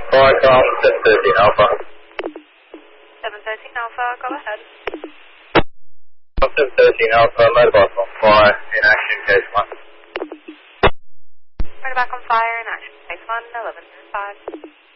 Fire car 713 Alpha. 713 Alpha, go ahead. 713 Alpha, motorbike on fire, in action, case 1. Motorbike on fire in action, case 1, 11-5.